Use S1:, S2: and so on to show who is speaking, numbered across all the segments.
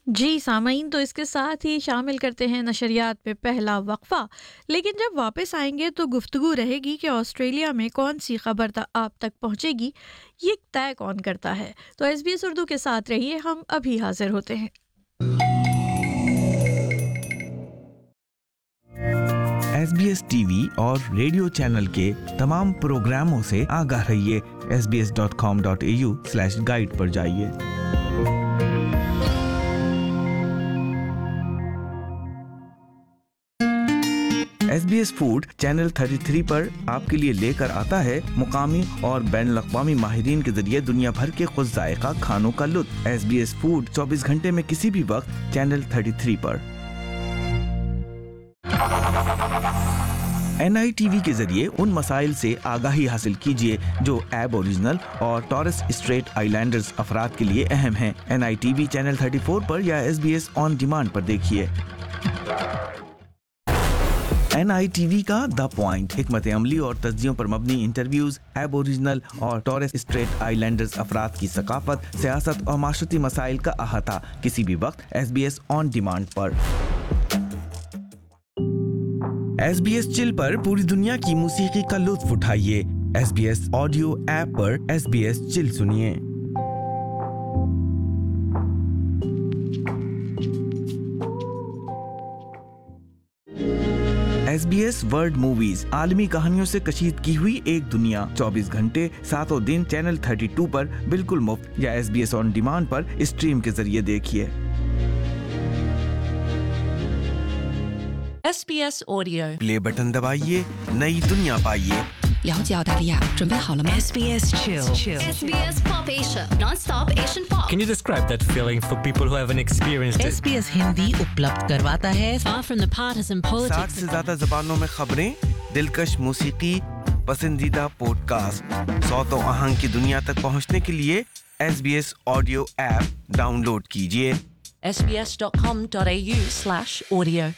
S1: जी सामीन, तो इसके साथ ही शामिल करते हैं नशरियात पे पहला वक्फा। लेकिन जब वापस आएंगे तो गुफ्तगू रहेगी कि ऑस्ट्रेलिया में कौन सी खबर आप तक पहुंचेगी, ये तय कौन करता है। तो SBS उर्दू के साथ रहिए, हम अभी हाजिर होते हैं।
S2: SBS टीवी और रेडियो चैनल के तमाम प्रोग्रामों से आगाह रहिए। sbs.com.au/guide पर जाइए। SBS फूड चैनल 33 पर आपके लिए लेकर आता है मुकामी और बैनुल-अक़वामी माहिरीन के जरिए दुनिया भर के खुश जायका खानों का लुत्फ। SBS फूड 24 घंटे में किसी भी वक्त चैनल 33 पर। NITV के जरिए उन मसाइल से आगाही हासिल कीजिए जो एबोरिजिनल और टॉरस स्ट्रेट आइलैंडर्स अफराद के लिए अहम हैं। NITV चैनल 34 पर या SBS ऑन डिमांड पर देखिए। NITV का द पॉइंट हिकमत अमली और तज्जियों पर मबनी इंटरव्यूज एबोरिजिनल और टॉरस स्ट्रेट आइलैंडर्स अफराद की सकाफत, सियासत और माशरती मसाइल का अहाता किसी भी वक्त SBS ऑन डिमांड पर। SBS चिल पर पूरी दुनिया की मौसीकी का लुत्फ उठाइए। SBS ऑडियो ऐप पर SBS चिल सुनिए। SBS वर्ल्ड मूवीज आलमी कहानियों से कशीद की हुई एक दुनिया 24 घंटे 7 दिन चैनल 32 पर बिल्कुल मुफ्त या SBS ऑन डिमांड पर स्ट्रीम के जरिए देखिए।
S3: SBS Audio
S2: प्ले बटन दबाइए, नई दुनिया पाइए।
S4: 了解澳大利亚，准备好了吗
S3: SBS Chill
S5: SBS Pop Asia, non-stop Asian pop.
S6: Can you describe that feeling for people who haven't experienced it?
S3: SBS Hindi उपलब्ध करवाता है
S5: Far from the partisan
S2: 60
S5: politics.
S2: से ज्यादा ज़बानों में खबरें, दिलकश मौसीकी, पसंदीदा पॉडकास्ट, सौतों आहंग की दुनिया तक पहुंचने के लिए SBS ऑडियो ऐप डाउनलोड कीजिए।
S3: sbs.com.au/audio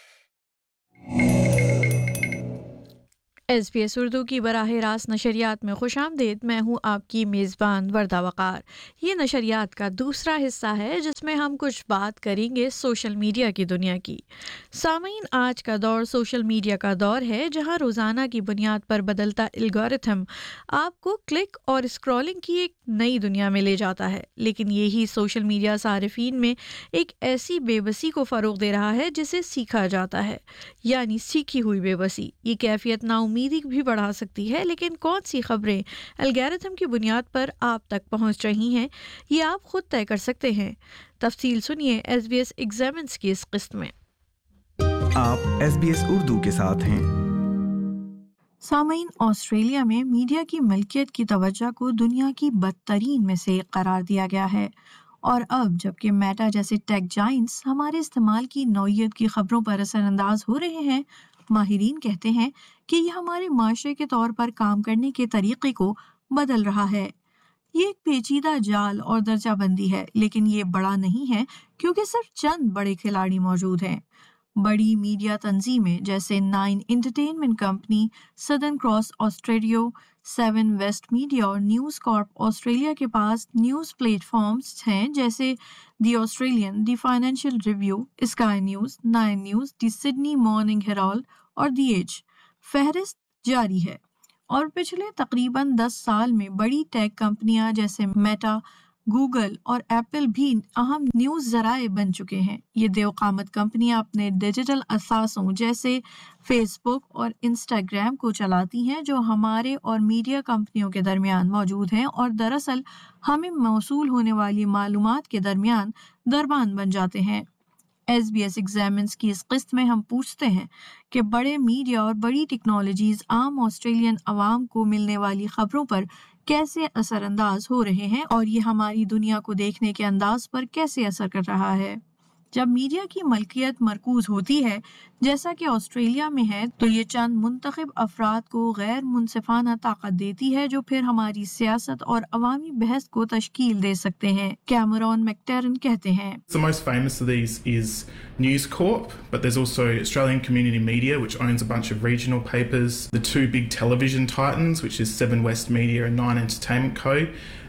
S1: SBS उर्दू की बराह रास्त नशरियात में खुशामदीद। मैं हूँ आपकी मेज़बान वर्दा वक़ार। ये नशरियात का दूसरा हिस्सा है जिसमें हम कुछ बात करेंगे सोशल मीडिया की दुनिया की। सामीन, आज का दौर सोशल मीडिया का दौर है जहाँ रोज़ाना की बुनियाद पर बदलता एल्गोरिथम आपको क्लिक और स्क्रॉलिंग की एक नई दुनिया में ले जाता है। लेकिन यही सोशल मीडिया सारिफीन में एक ऐसी बेबसी को फ़रोग़ दे रहा है जिसे सीखा जाता है, यानी सीखी हुई बेबसी। ये कैफियत नाउमीदी भी बढ़ा सकती है। लेकिन कौन सी खबरें एल्गोरिथम की बुनियाद पर आप तक पहुंच रही हैं, ये आप खुद तय कर सकते हैं। तफसील सुनिए SBS एग्जामिन्स की इस किस्त में।
S2: आप SBS उर्दू के साथ हैं।
S1: सामीन, ऑस्ट्रेलिया में मीडिया की मलकियत की तवज्जो को दुनिया की बदतरीन में से एक करार दिया गया है। और अब जबकि मेटा जैसे टेक जाइंट्स हमारे इस्तेमाल की नौइयत की खबरों पर असरअंदाज हो रहे हैं, माहिरीन कहते हैं कि यह हमारे माशरे के तौर पर काम करने के तरीके को बदल रहा है। ये एक पेचीदा जाल और दर्जाबंदी है, लेकिन ये बड़ा नहीं है क्योंकि सिर्फ चंद बड़े खिलाड़ी मौजूद हैं। बड़ी मीडिया तंजीमें जैसे 9 entertainment company, southern cross Australia, 7 waste media और न्यूज़ कॉर्प ऑस्ट्रेलिया के पास न्यूज़ प्लेटफॉर्म्स हैं जैसे the Australian, the financial review, sky news, 9 news, the Sydney morning Herald और द एज। फहरिस्त जारी है। और पिछले तकरीबन 10 साल में बड़ी टेक कंपनियां जैसे मेटा, गूगल और एप्पल भी अहम न्यूज़ ज़राए बन चुके हैं। ये देवकामत कंपनियां अपने डिजिटल असासों जैसे फेसबुक और इंस्टाग्राम को चलाती हैं जो हमारे और मीडिया कंपनियों के दरमियान मौजूद हैं और दरअसल हमें मौसूल होने वाली मालूमात के दरमियान दरबान बन जाते हैं। SBS एग्जामिन्स की इस किस्त में हम पूछते हैं कि बड़े मीडिया और बड़ी टेक्नोलॉजीज आम ऑस्ट्रेलियन अवाम को मिलने वाली खबरों पर कैसे असरअंदाज हो रहे हैं और ये हमारी दुनिया को देखने के अंदाज पर कैसे असर कर रहा है। जब मीडिया की मलकियत मरकूज होती है जैसा कि ऑस्ट्रेलिया में है, तो ये चंद मुंतखब अफराद को गैर मुनसिफाना ताकत देती है जो फिर हमारी सियासत और अवामी बहस को तश्कील दे सकते हैं। कैमरॉन मैकटेरन कहते हैं,
S7: The most famous of these is News Corp, but there's also Australian Community Media, which owns a bunch of regional papers. The two big television titans, which is 7 West Media and 9 Entertainment Co.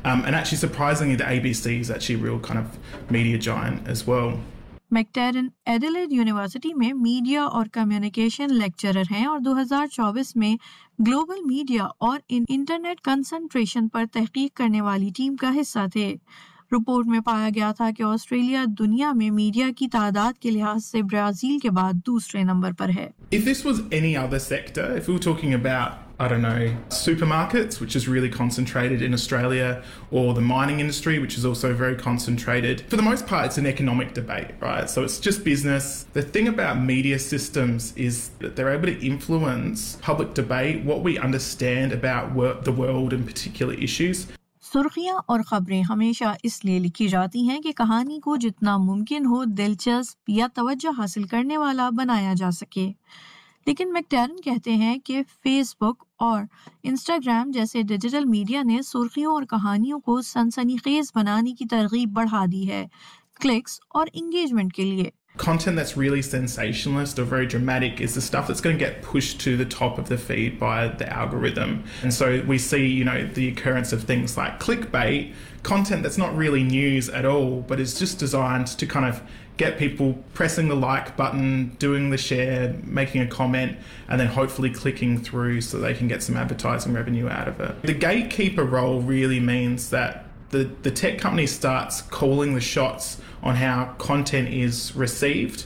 S7: And actually, surprisingly, the ABC is actually a real kind of media giant as well.
S1: मैकटेरन Adelaide university में media और communication lecturer हैं और 2024 में global media और internet concentration पर तहकीक करने वाली टीम का हिस्सा थे। रिपोर्ट में पाया गया था कि ऑस्ट्रेलिया दुनिया में मीडिया की तादाद के लिहाज से ब्राजील के बाद दूसरे नंबर पर है।
S7: If this was any other sector, if we were talking about, I don't know, supermarkets, which is really concentrated in Australia, or the mining industry, which is also very concentrated, for the most part, it's an economic debate, right? So it's just business. The thing about media systems is that they're able to influence public debate, what we understand about the world and particular issues.
S1: सुर्खियां और खबरें हमेशा इसलिए लिखी जाती हैं कि कहानी को जितना मुमकिन हो दिलचस्प या तवज्जो हासिल करने वाला बनाया जा सके। लेकिन मैकटेरन कहते हैं कि फेसबुक और इंस्टाग्राम जैसे डिजिटल मीडिया ने सुर्खियों और कहानियों को सनसनीखेज बनाने की तरगीब बढ़ा दी है, क्लिक्स और इंगेजमेंट के लिए।
S7: Content that's really sensationalist or very dramatic is the stuff that's going to get pushed to the top of the feed by the algorithm. And so we see, the occurrence of things like clickbait, content that's not really news at all, but is just designed to kind of get people pressing the like button, doing the share, making a comment, and then hopefully clicking through so they can get some advertising revenue out of it. The gatekeeper role really means that the tech company starts calling the shots on how content is received.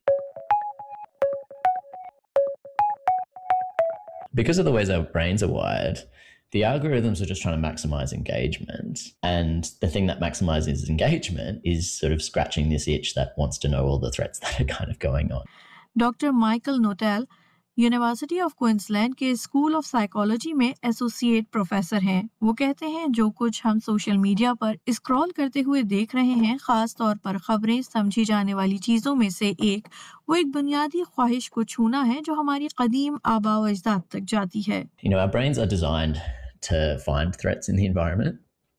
S8: Because of the ways our brains are wired, the algorithms are just trying to maximize engagement. And the thing that maximizes engagement is sort of scratching this itch that wants to know all the threats that are kind of going on.
S1: Doctor Michael नोटेल university of Queensland के school of psychology में associate professor हैं। वो कहते हैं जो कुछ हम social media पर स्क्रॉल करते हुए देख रहे हैं, खास तौर पर खबरें समझी जाने वाली चीजों में से एक वो एक बुनियादी ख्वाहिश को छूना है जो हमारी कदीम आबा व अजदाद तक जाती है।
S8: Our brains are designed to find threats in the environment.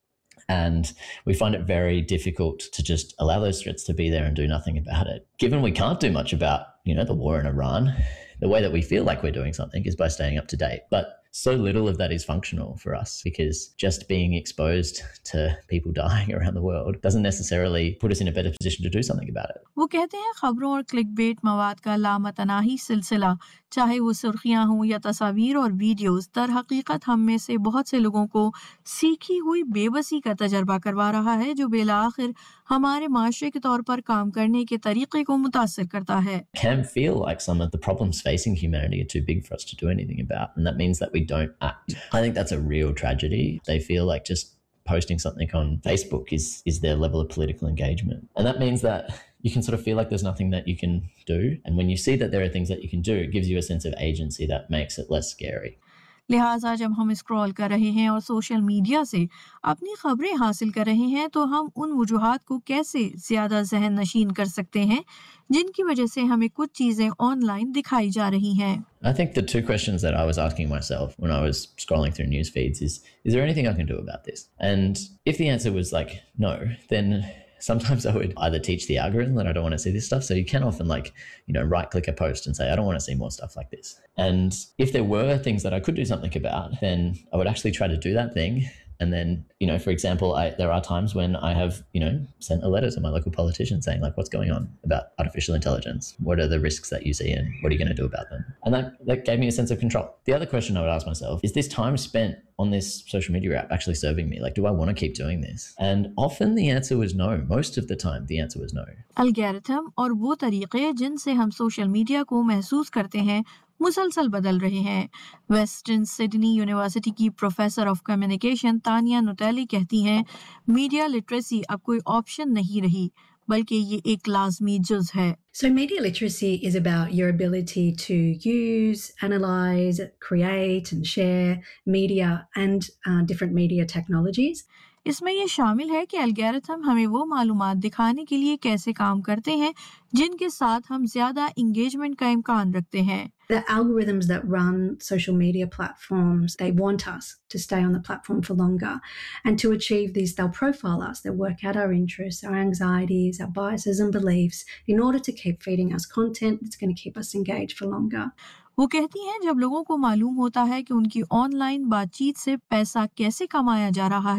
S8: And we find it very difficult to just allow those threats to be there and do nothing about it. Given we can't do much about, the war in Iran, the way that we feel like we're doing something is by staying up to date. But so little of that is functional for us because just being exposed to people dying around the world doesn't necessarily put us in a better position to do something about it.
S1: वो कहते हैं खबरों और clickbait मवाद का लामतनाही सिलसिला, चाहे वो सुर्खियां हों या तस्वीर और वीडियोस, दर हकीकत हम में से बहुत से लोगों को सीखी हुई बेबसी का तजर्बा करवा रहा है जो बेलाखिर हमारे माशरे के तौर पर काम करने के तरीके को मुतासिर करता है।
S8: Can feel like some of the problems facing humanity are too big for us to do anything about, and that means that we don't act. I think that's a real tragedy. They feel like just posting something on Facebook is their level of political engagement. And that means that you can sort of feel like there's nothing that you can do. And when you see that there are things that you can do, it gives you a sense of agency that makes it less scary.
S1: लिहाजा जब हम scroll कर रहे हैं और social media से अपनी खबरें हासिल कर रहे हैं तो हम उन वजूहात को कैसे ज्यादा जहन नशीन कर सकते हैं जिनकी वजह से हमें कुछ चीजें ऑनलाइन दिखाई जा रही हैं।
S8: I think the two questions that I was asking myself when I was scrolling through news feeds is there anything I can do about this? And if the answer was like no, then sometimes I would either teach the algorithm that I don't want to see this stuff. So you can often right click a post and say, I don't want to see more stuff like this. And if there were things that I could do something about, then I would actually try to do that thing. And then, for example, there are times when I have, sent a letter to my local politician saying what's going on about artificial intelligence? What are the risks that you see and what are you going to do about them? And that gave me a sense of control. The other question I would ask myself is this time spent on this social media app actually serving me? Do I want to keep doing this? And often the answer was no. Most of the time the answer was no.
S1: Algorithm और वो तरीके जिनसे हम social media को महसूस करते हैं मुसलसल बदल रहे हैं। वेस्टर्न सिडनी यूनिवर्सिटी की प्रोफेसर ऑफ कम्युनिकेशन तानिया नुटेली कहती हैं मीडिया लिटरेसी अब कोई ऑप्शन नहीं रही बल्कि ये एक लाजमी जुज है।
S9: So media literacy is about your ability to use, analyze, create and share media and different media technologies.
S1: इसमें ये शामिल है कि एल्गोरिथम हमें वो मालूमात दिखाने के लिए कैसे काम करते हैं जिनके साथ हम ज्यादा इंगेजमेंट का इम्कान रखते हैं।
S9: The algorithms that run social media platforms, they want us to stay on the platform for longer. And to achieve this, they'll profile us. They'll work out our interests, our anxieties, our biases and beliefs in order to keep feeding us content that's going to keep us engaged for longer.
S1: वो कहती हैं जब लोगों को मालूम होता है कि उनकी ऑनलाइन बातचीत से पैसा कैसे कमाया जा रहा है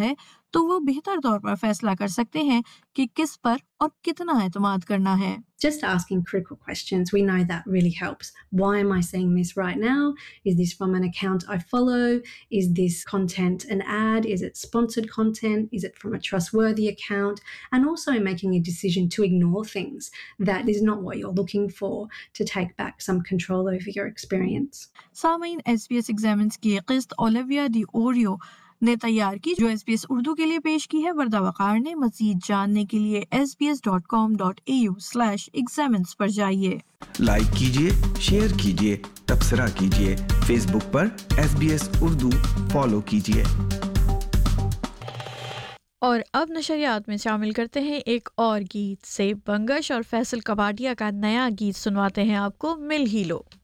S1: تو وہ بہتر طور پر فیصلہ کر سکتے ہیں کہ کس پر اور کتنا اعتماد کرنا ہے۔
S9: Just asking critical questions, we know that really helps. Why am I seeing this right now? Is this from an account I follow? Is this content an ad? Is it sponsored content? Is it from a trustworthy account? And also making a decision to ignore things that is not what you're looking for, to take back some control over your experience.
S1: سامعین، SBS ایگزامنز کی قسط Olivia D Oreo نے تیار کی، جو SBS Urdu کے لیے پیش کی ہے۔ وردہ وقار نے مزید جاننے کے لیے sbs.com.au/examines پر جائیے۔
S2: لائک کیجیے، شیئر کیجیے، تبصرہ کیجیے، فیس بک پر SBS اردو فالو کیجیے۔
S1: اور اب نشریات میں شامل کرتے ہیں ایک اور گیت۔ سیب بنگش اور فیصل کباڈیا کا نیا گیت سنواتے ہیں آپ کو، مل ہی لو۔